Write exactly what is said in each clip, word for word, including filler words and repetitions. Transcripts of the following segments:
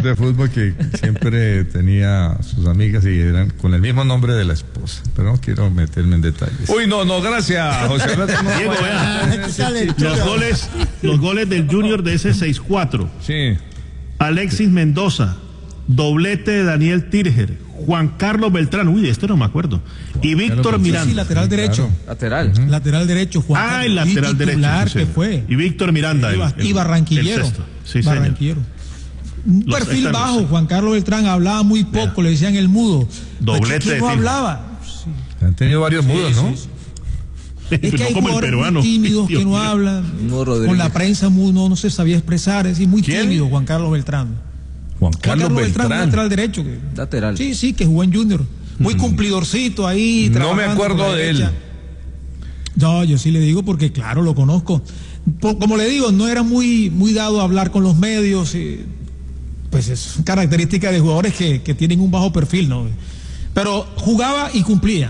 jugador de fútbol que siempre tenía sus amigas y eran con el mismo nombre de la esposa, pero no quiero meterme en detalles. Uy, no, no, gracias, José Alberto. No, Diego, vea, los goles, los goles del Junior de ese seis cuatro. Sí. Alexis Mendoza, doblete de Daniel Tirger, Juan Carlos Beltrán, uy, de este no me acuerdo, y Víctor Miranda. Sí, lateral derecho. Claro. Lateral. Uh-huh. Lateral derecho, Juan Ah, Carlos. el lateral y derecho. Sí, que fue. Y Víctor Miranda. Y, el, el, y barranquillero. El sexto. Sí, barranquillero. Un Los perfil extremos, bajo, sí. Juan Carlos Beltrán hablaba muy poco, Vea. Le decían el mudo. Doblete ¿Quién de no Tirger. hablaba? Sí. Han tenido varios mudos, Sí, ¿no? sí, sí. Es que no hay como el jugadores peruano. muy tímidos Dios que no mío. hablan. No, Con la prensa muy, no, no se sabía expresar, es decir, muy ¿Quién? tímido Juan Carlos Beltrán. Juan Juan Carlos, Carlos Beltrán, Beltrán. lateral derecho. Que, Lateral. Sí, sí, que jugó en Junior. Muy cumplidorcito ahí. No me acuerdo de él. No, yo sí le digo porque, claro, lo conozco. Por, como le digo, no era muy, muy dado a hablar con los medios. Y, pues es característica de jugadores que, que tienen un bajo perfil, ¿no? Pero jugaba y cumplía.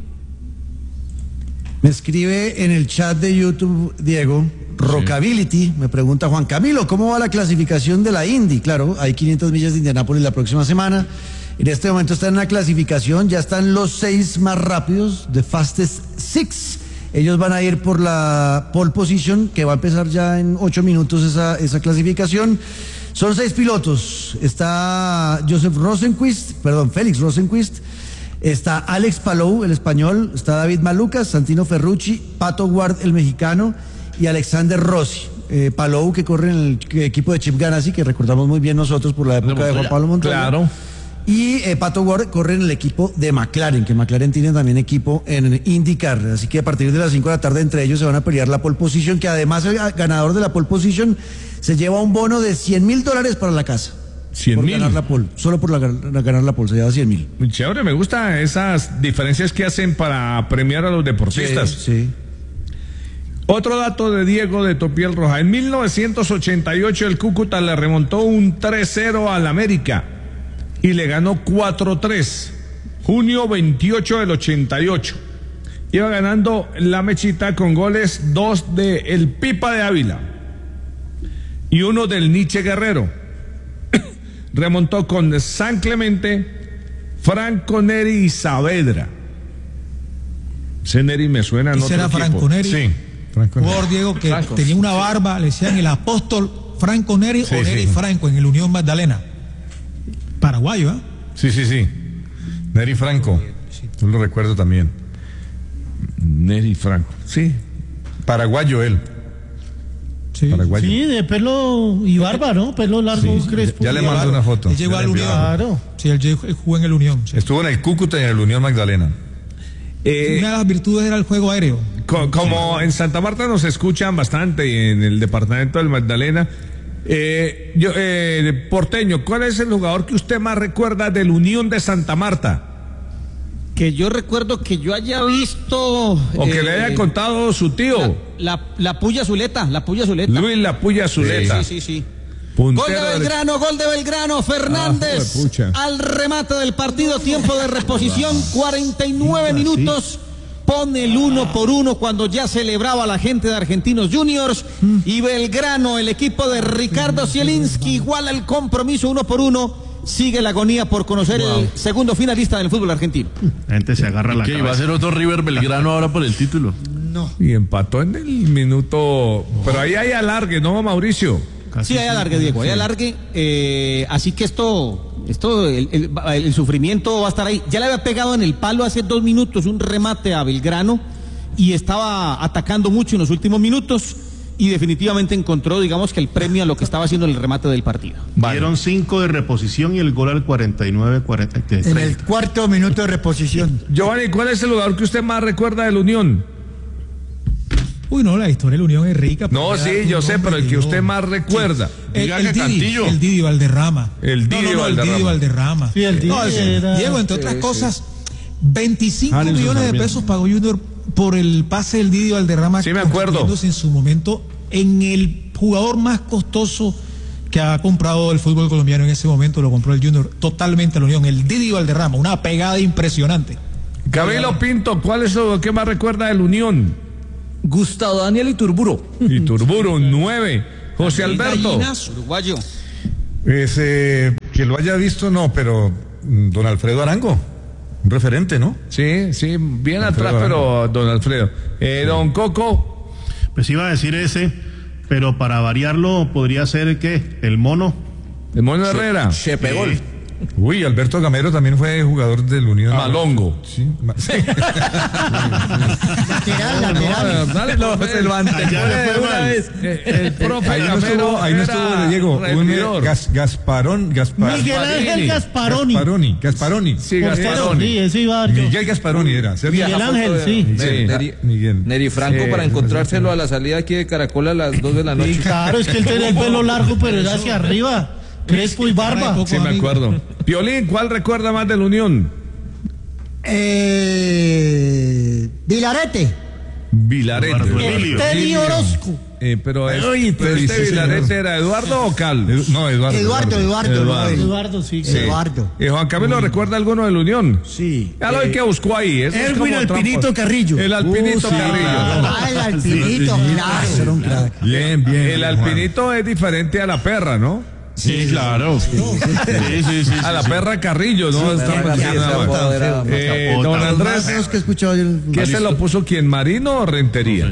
Me escribe en el chat de YouTube, Diego, Rockability, me pregunta Juan Camilo, ¿cómo va la clasificación de la Indy? Claro, hay quinientas millas de Indianápolis la próxima semana. En este momento están en la clasificación, ya están los seis más rápidos, The Fastest Six. Ellos van a ir por la pole position, que va a empezar ya en ocho minutos esa, esa clasificación. Son seis pilotos. Está Joseph Rosenquist, perdón, Félix Rosenquist. Está Alex Palou, el español. Está David Malucas, Santino Ferrucci, Pato Ward, el mexicano, y Alexander Rossi. Eh, Palou, que corre en el equipo de Chip Ganassi, que recordamos muy bien nosotros por la época de Juan Pablo Montoya. Claro. Y eh, Pato Ward corre en el equipo de McLaren, que McLaren tiene también equipo en IndyCar. Así que a partir de las cinco de la tarde entre ellos se van a pelear la pole position, que además el ganador de la pole position se lleva un bono de cien mil dólares para la casa. cien mil. Por ganar la pole, solo por la, la, ganar la pole, se lleva cien mil. Muy chévere, me gustan esas diferencias que hacen para premiar a los deportistas. Sí, sí. Otro dato de Diego de Topiel Roja. En mil novecientos ochenta y ocho el Cúcuta le remontó un tres cero al América y le ganó cuatro tres. Junio veintiocho del ochenta y ocho. Iba ganando la Mechita con goles, dos de el Pipa de Ávila y uno del Nietzsche Guerrero. Remontó con San Clemente, Franco Neri y Saavedra. Ese Neri me suena en ¿Ese otro era equipo. Franco Neri? Sí. Franco Neri. Jugador, Diego, que Franco. tenía una barba, le decían el apóstol Franco Neri Sí, o Neri sí. Franco en el Unión Magdalena. Paraguayo, ¿eh? Sí, sí, sí. Neri Franco. Yo lo recuerdo también. Neri Franco. Sí. Paraguayo él. Sí. Paraguayo. Sí, de pelo y barba, ¿no? Pelo largo, Sí, crespo. ya le y mandé barba. una foto. Él llegó Ya al le envié. Unión. Claro. Sí, él llegó- él jugó en el Unión. Sí. Estuvo en el Cúcuta y en el Unión Magdalena. Eh, Una de las virtudes era el juego aéreo. co- como en Santa Marta nos escuchan bastante y en el departamento del Magdalena. Eh, yo, eh, Porteño, ¿cuál es el jugador que usted más recuerda del Unión de Santa Marta? Que yo recuerdo que yo haya visto. O que eh, le haya contado su tío, La, la, la Puya Zuleta, la Puya Zuleta. Luis La Puya Zuleta. Sí, sí, sí. Puntero Gol de del- Belgrano, gol de Belgrano, Fernández Ah, pucha. al remate del partido, tiempo de reposición, cuarenta y nueve minutos, pone el uno por uno cuando ya celebraba la gente de Argentinos Juniors y Belgrano, el equipo de Ricardo Zielinski, iguala el compromiso uno por uno, sigue la agonía por conocer el segundo finalista del fútbol argentino. La gente se agarra la ¿Qué? ¿Va a cabeza. ser otro River Belgrano ahora por el título? Y empató en el minuto. Pero ahí hay alargue, ¿no, Mauricio? Casi Sí, hay alargue, Diego, hay alargue. Eh, así que esto, esto el, el- el sufrimiento va a estar ahí. Ya le había pegado en el palo hace dos minutos un remate a Belgrano y estaba atacando mucho en los últimos minutos y definitivamente encontró, digamos, que el premio a lo que estaba haciendo el remate del partido. Dieron cinco de reposición y el gol al cuarenta y nueve, cuarenta, En el cuarto minuto de reposición. Giovanni, ¿cuál es el jugador que usted más recuerda del Unión? Uy, no, la historia de la Unión es rica. No, porque sí, era un yo sé, nombre pero el que yo- usted más recuerda. El, Diga el que Didi, Cantillo. el Didi Valderrama. El Didi no, no, no, Valderrama. El Didi Valderrama. Sí, el Didi No, ese- era- Diego, entre otras cosas, veinticinco Harrison millones de Sarmiento. pesos pagó Junior por el pase del Didi Valderrama. Sí, me acuerdo. convirtiéndose en su momento en el jugador más costoso que ha comprado el fútbol colombiano en ese momento. Lo compró el Junior totalmente a la Unión. El Didi Valderrama, una pegada impresionante. Camilo Pinto, ¿cuál es lo que más recuerda del Unión? Gustavo Daniel Iturburo. Y Turburo, nueve. José Alberto. Gallinazo. Uruguayo. Ese Que lo haya visto, no, pero mm, don Alfredo Arango, un referente, ¿no? Sí, sí, bien Alfredo atrás, pero Arango. don Alfredo. Eh, don Coco. Pues iba a decir ese, pero para variarlo podría ser, ¿qué? El mono. El Mono Herrera. Se pegó. Sí. Uy, Alberto Gamero también fue jugador del Unión. Malongo. Sí. ma- Lateral, No, lateral. dale, no, se lo Allá le fue una mal. vez. Eh, El profe Ahí no Gamero estuvo, ahí no estuvo era Diego. Un rendidor. Gas, Gasparón, Gaspar, Miguel Ángel Gasparoni. Gasparoni, Gasparoni. Sí, Portero, Gasparoni. Sí, ese iba a dar yo. Miguel Gasparoni era. ¿cierto? Miguel Ángel, sí. Sí. Neri, Miguel. Neri Franco Sí, para encontrárselo a la salida aquí de Caracol a las dos de la Sí, noche. claro, es que él tenía el pelo largo, pero era hacia arriba. Crespo y barba. Poco Sí, me amigo. acuerdo. Piolín, ¿cuál recuerda más de la Unión? Eh, Vilarete. Vilarete. Emilio. Teddy Orozco. Eh, pero, es- Uy, pero sí, este sí, Vilarete señor. era Eduardo o Cal. Edu- No, Eduardo. Eduardo, Eduardo. Eduardo. no, Eduardo, sí. Sí. Eduardo. Eh, Juan Camilo, ¿recuerda alguno de la Unión? Sí. Ya lo hay que buscó ahí. eso es Erwin como Alpinito trampa. Carrillo. El Alpinito Uh, sí, Carrillo. claro. Ah, el alpinito, claro. Era un crack. Bien, bien. El Alpinito es diferente a la perra, ¿no? Sí, claro. Sí, sí, sí, sí, A la sí. perra Carrillo, ¿no? Está Perra pensando Carrillo, nada más. ese apodo era- Eh, Capota. don Los Andrés, más que he escuchado yo. ¿qué se lo puso quién? ¿Marino o Rentería?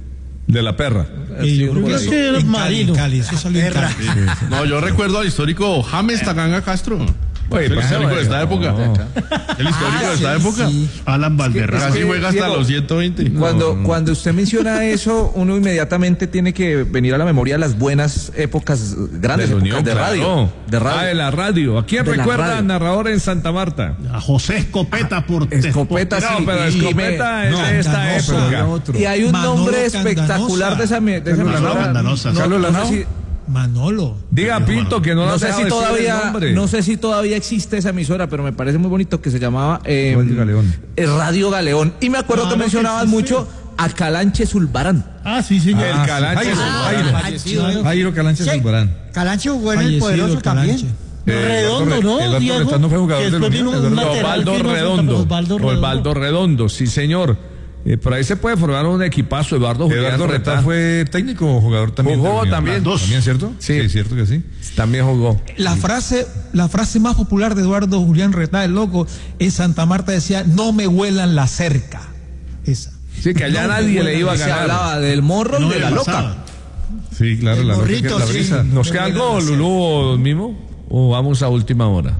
De la perra. Y yo creo que Creo eso- que era en Cali, Marino. en Cali, eso salió en Cali. No, yo recuerdo al histórico James Taganga Castro. Oye, el pues, histórico de bueno, esta época. no. El histórico de esta época. Alan Valderrama. Casi Es que, juega hasta Diego, los ciento veinte. Cuando, cuando usted menciona eso, uno inmediatamente tiene que venir a la memoria las buenas épocas, grandes De la épocas Unión, de radio. claro. De radio. Ah, de la radio. ¿A quién De la recuerda radio. narrador en Santa Marta? A José Escopeta por Escopeta, No, sí, pero y- Escopeta es No, de esta Candanosa, época. era otro. Y hay un Manolo nombre espectacular de esa, de esa Manolo emisora. Candanosa, No, Carlos no sé Lanao. si- Manolo. Diga Pinto que no, no nos sé deja si decir el todavía nombre. no sé si todavía existe esa emisora, pero me parece muy bonito que se llamaba eh, Radio Galeón. eh, Radio Galeón. Y me acuerdo Claro que que mencionaban existe. mucho a Calanche Zulbarán. Ah, sí, señor. El Ah, Calanche sí. Zulbarán. Jairo, Jairo Calanche Sí. Zulbarán. Calanche jugó en el Fallecido poderoso Calanche. también. Eh, Redondo, Eduardo ¿no? Re- Eduardo Diego? Retán no fue jugador Que del después Unión, vino un Eduardo- lateral Osvaldo que no fue Redondo. Osvaldo Redondo. Osvaldo Redondo, sí, señor. Eh, por ahí se puede formar un equipazo. Eduardo Julián Eduardo Retán Retán. fue técnico o jugador también. Jugó de Unión. también. Las dos. ¿También, cierto? Sí. cierto que sí. También jugó. La frase, la frase más popular de Eduardo Julián Retá, el loco, en Santa Marta decía, no me huelan la cerca. Esa. Sí, que allá No, nadie bueno, le iba a Se ganar. hablaba del morro No y de le la loca. pasaba. Sí, claro, El la loca que morrito, es la sí. brisa. ¿Nos queda algo, Lulú o Mimo? ¿O vamos a última hora?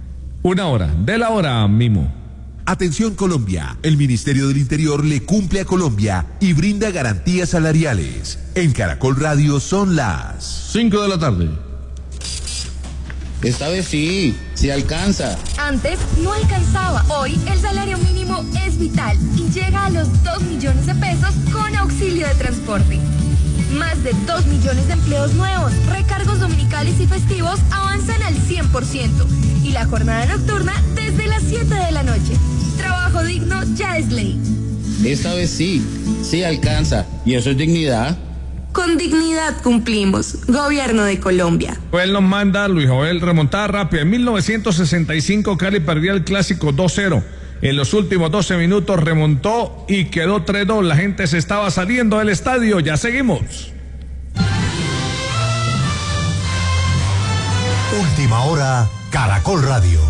Una hora. De la hora, Mimo. Atención Colombia, el Ministerio del Interior le cumple a Colombia y brinda garantías salariales. En Caracol Radio son las cinco de la tarde. Esta vez sí, sí alcanza. Antes no alcanzaba. Hoy el salario mínimo es vital y llega a los dos millones de pesos con auxilio de transporte. Más de dos millones de empleos nuevos, recargos dominicales y festivos avanzan al cien por ciento y la jornada nocturna desde las siete de la noche. Trabajo digno ya es ley. Esta vez sí, sí alcanza. ¿Y eso es dignidad? Con dignidad cumplimos. Gobierno de Colombia. Él nos manda, Luis Joel, remontada rápida. En mil novecientos sesenta y cinco Cali perdía el clásico dos cero. En los últimos doce minutos remontó y quedó tres dos. La gente se estaba saliendo del estadio. Ya seguimos. Última Hora, Caracol Radio.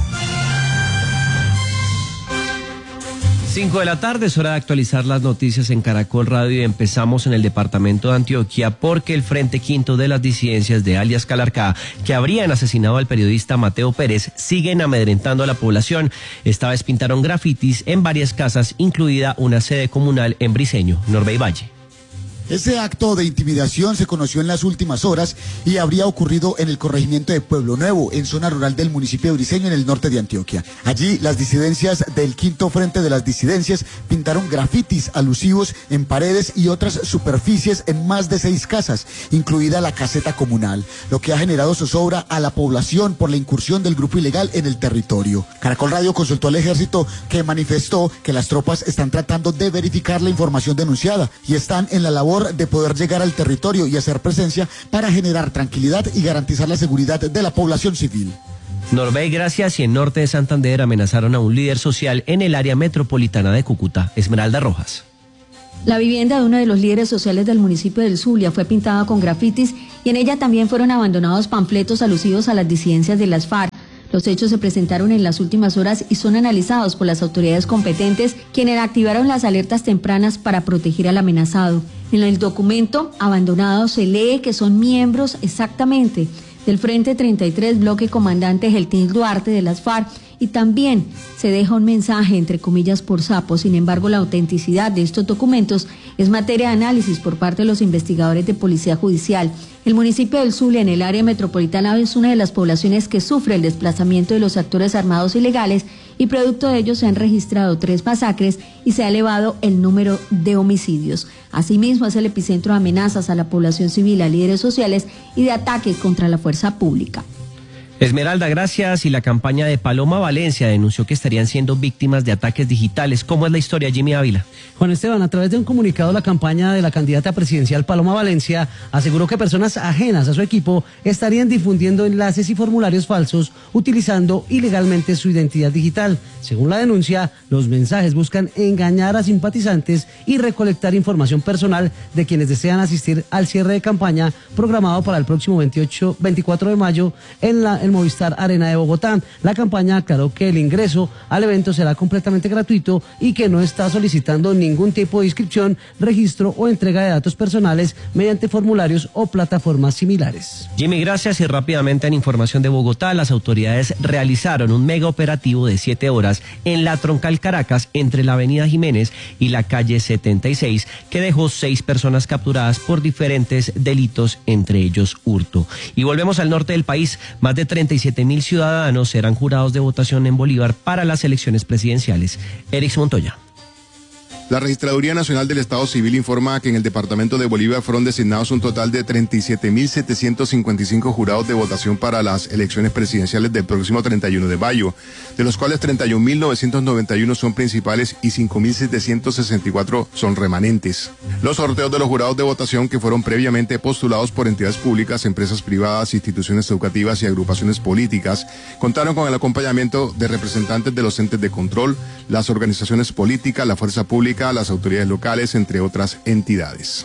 cinco de la tarde, es hora de actualizar las noticias en Caracol Radio y empezamos en el departamento de Antioquia porque el Frente Quinto de las disidencias de alias Calarcá, que habrían asesinado al periodista Mateo Pérez, siguen amedrentando a la población. Esta vez pintaron grafitis en varias casas, incluida una sede comunal en Briceño, Norbey Valle. Ese acto de intimidación se conoció en las últimas horas y habría ocurrido en el corregimiento de Pueblo Nuevo, en zona rural del municipio de Briceño, en el norte de Antioquia. Allí, las disidencias del Quinto Frente de las Disidencias pintaron grafitis alusivos en paredes y otras superficies en más de seis casas, incluida la caseta comunal, lo que ha generado zozobra a la población por la incursión del grupo ilegal en el territorio. Caracol Radio consultó al ejército, que manifestó que las tropas están tratando de verificar la información denunciada y están en la labor de poder llegar al territorio y hacer presencia para generar tranquilidad y garantizar la seguridad de la población civil. Norbey, gracias. Y en norte de Santander amenazaron a un líder social en el área metropolitana de Cúcuta, Esmeralda Rojas. La vivienda de uno de los líderes sociales del municipio del Zulia fue pintada con grafitis y en ella también fueron abandonados panfletos alusivos a las disidencias de las FARC. Los hechos se presentaron en las últimas horas y son analizados por las autoridades competentes, quienes activaron las alertas tempranas para proteger al amenazado. En el documento abandonado se lee que son miembros exactamente del Frente treinta y tres, bloque comandante Geltín Duarte de las FARC, y también se deja un mensaje, entre comillas, por sapo. Sin embargo, la autenticidad de estos documentos es materia de análisis por parte de los investigadores de Policía Judicial. El municipio del Zulia, en el área metropolitana, es una de las poblaciones que sufre el desplazamiento de los actores armados ilegales y producto de ello se han registrado tres masacres y se ha elevado el número de homicidios. Asimismo, es el epicentro de amenazas a la población civil, a líderes sociales y de ataques contra la fuerza pública. Esmeralda, gracias. Y la campaña de Paloma Valencia denunció que estarían siendo víctimas de ataques digitales. ¿Cómo es la historia, Jimmy Ávila? Juan Esteban, a través de un comunicado, la campaña de la candidata presidencial Paloma Valencia aseguró que personas ajenas a su equipo estarían difundiendo enlaces y formularios falsos utilizando ilegalmente su identidad digital. Según la denuncia, los mensajes buscan engañar a simpatizantes y recolectar información personal de quienes desean asistir al cierre de campaña programado para el próximo veintiocho, veinticuatro de mayo en la en Movistar Arena de Bogotá. La campaña aclaró que el ingreso al evento será completamente gratuito y que no está solicitando ningún tipo de inscripción, registro o entrega de datos personales mediante formularios o plataformas similares. Jimmy, gracias. Y rápidamente en información de Bogotá, las autoridades realizaron un mega operativo de siete horas en la Troncal Caracas entre la avenida Jiménez y la calle setenta y seis, que dejó seis personas capturadas por diferentes delitos, entre ellos hurto. Y volvemos al norte del país. Más de treinta y siete mil ciudadanos serán jurados de votación en Bolívar para las elecciones presidenciales. Erix Montoya. La Registraduría Nacional del Estado Civil informa que en el departamento de Bolívar fueron designados un total de treinta y siete mil setecientos cincuenta y cinco jurados de votación para las elecciones presidenciales del próximo treinta y uno de mayo, de los cuales treinta y un mil novecientos noventa y uno son principales y cinco mil setecientos sesenta y cuatro son remanentes. Los sorteos de los jurados de votación, que fueron previamente postulados por entidades públicas, empresas privadas, instituciones educativas y agrupaciones políticas, contaron con el acompañamiento de representantes de los entes de control, las organizaciones políticas, la fuerza pública, las autoridades locales, entre otras entidades.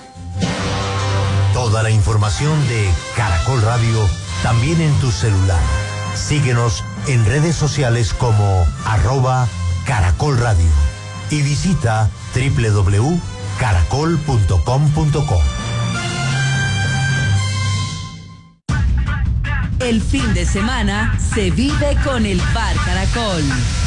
Toda la información de Caracol Radio también en tu celular. Síguenos en redes sociales como arroba Caracol Radio y visita doble u doble u doble u punto caracol punto com punto co. El fin de semana se vive con el Bar Caracol.